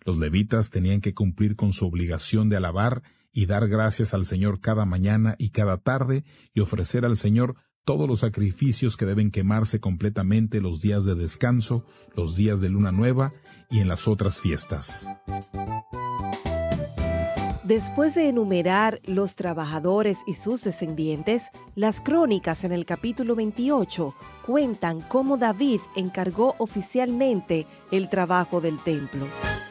Los levitas tenían que cumplir con su obligación de alabar y dar gracias al Señor cada mañana y cada tarde y ofrecer al Señor todos los sacrificios que deben quemarse completamente los días de descanso, los días de luna nueva y en las otras fiestas. Después de enumerar los trabajadores y sus descendientes, las crónicas en el capítulo 28 cuentan cómo David encargó oficialmente el trabajo del templo.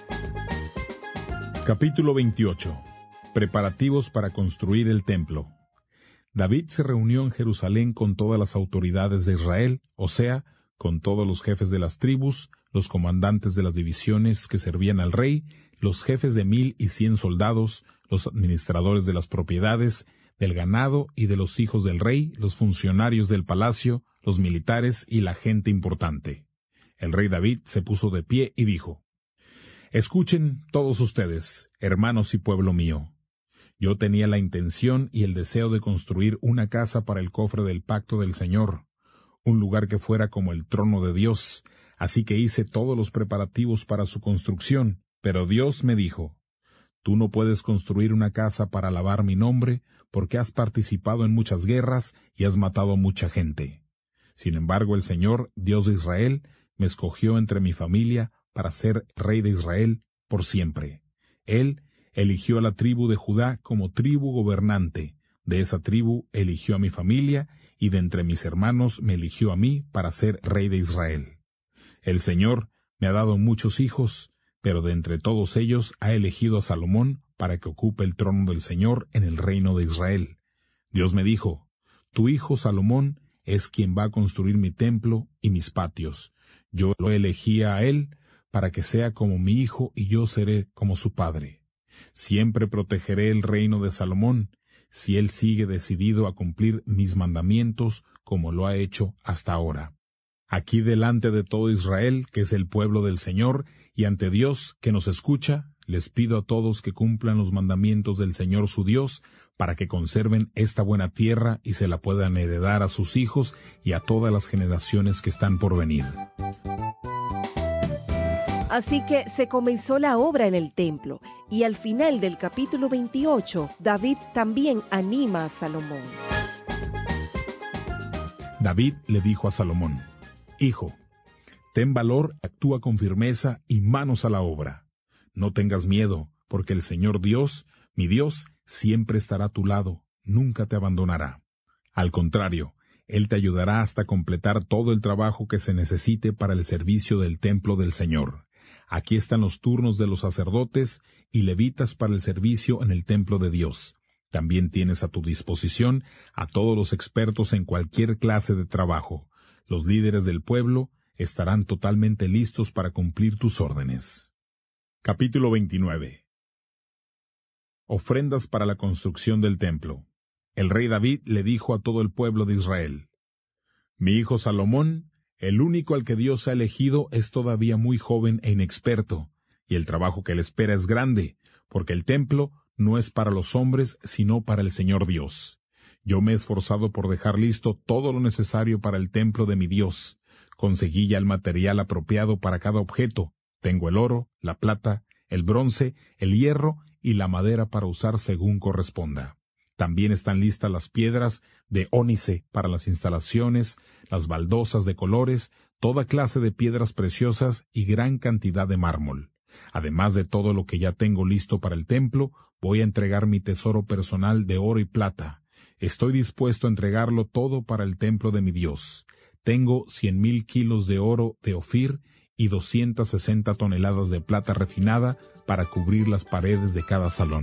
Capítulo 28. Preparativos para construir el templo. David se reunió en Jerusalén con todas las autoridades de Israel, o sea, con todos los jefes de las tribus, los comandantes de las divisiones que servían al rey, los jefes de 1,000 y 100 soldados, los administradores de las propiedades, del ganado y de los hijos del rey, los funcionarios del palacio, los militares y la gente importante. El rey David se puso de pie y dijo: «Escuchen todos ustedes, hermanos y pueblo mío. Yo tenía la intención y el deseo de construir una casa para el cofre del pacto del Señor, un lugar que fuera como el trono de Dios, así que hice todos los preparativos para su construcción, pero Dios me dijo: «Tú no puedes construir una casa para alabar mi nombre, porque has participado en muchas guerras y has matado a mucha gente». Sin embargo, el Señor, Dios de Israel, me escogió entre mi familia para ser rey de Israel por siempre. Él eligió a la tribu de Judá como tribu gobernante. De esa tribu eligió a mi familia, y de entre mis hermanos me eligió a mí para ser rey de Israel. El Señor me ha dado muchos hijos, pero de entre todos ellos ha elegido a Salomón para que ocupe el trono del Señor en el reino de Israel. Dios me dijo: «Tu hijo Salomón es quien va a construir mi templo y mis patios. Yo lo elegí a él para que sea como mi hijo y yo seré como su padre. Siempre protegeré el reino de Salomón, si él sigue decidido a cumplir mis mandamientos como lo ha hecho hasta ahora. Aquí delante de todo Israel, que es el pueblo del Señor, y ante Dios, que nos escucha, les pido a todos que cumplan los mandamientos del Señor su Dios, para que conserven esta buena tierra y se la puedan heredar a sus hijos y a todas las generaciones que están por venir». Así que se comenzó la obra en el templo, y al final del capítulo 28, David también anima a Salomón. David le dijo a Salomón: «Hijo, ten valor, actúa con firmeza y manos a la obra. No tengas miedo, porque el Señor Dios, mi Dios, siempre estará a tu lado, nunca te abandonará. Al contrario, Él te ayudará hasta completar todo el trabajo que se necesite para el servicio del templo del Señor. Aquí están los turnos de los sacerdotes y levitas para el servicio en el templo de Dios. También tienes a tu disposición a todos los expertos en cualquier clase de trabajo. Los líderes del pueblo estarán totalmente listos para cumplir tus órdenes». Capítulo 29. Ofrendas para la construcción del templo. El rey David le dijo a todo el pueblo de Israel: «Mi hijo Salomón, el único al que Dios ha elegido, es todavía muy joven e inexperto, y el trabajo que le espera es grande, porque el templo no es para los hombres, sino para el Señor Dios. Yo me he esforzado por dejar listo todo lo necesario para el templo de mi Dios. Conseguí ya el material apropiado para cada objeto. Tengo el oro, la plata, el bronce, el hierro y la madera para usar según corresponda. También están listas las piedras de ónice para las instalaciones, las baldosas de colores, toda clase de piedras preciosas y gran cantidad de mármol. Además de todo lo que ya tengo listo para el templo, voy a entregar mi tesoro personal de oro y plata. Estoy dispuesto a entregarlo todo para el templo de mi Dios. Tengo 100,000 kilos de oro de Ofir y 260 toneladas de plata refinada para cubrir las paredes de cada salón».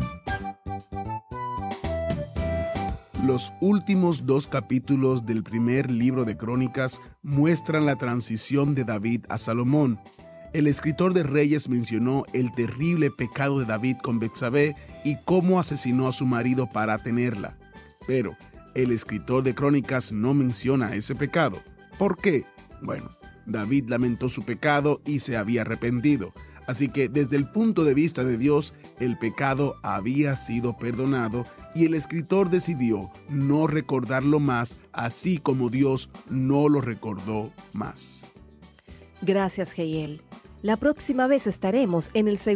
Los últimos 2 capítulos del primer libro de Crónicas muestran la transición de David a Salomón. El escritor de Reyes mencionó el terrible pecado de David con Betsabé y cómo asesinó a su marido para tenerla. Pero el escritor de Crónicas no menciona ese pecado. ¿Por qué? Bueno, David lamentó su pecado y se había arrepentido. Así que desde el punto de vista de Dios, el pecado había sido perdonado y el escritor decidió no recordarlo más, así como Dios no lo recordó más. Gracias, Geiel. La próxima vez estaremos en el segundo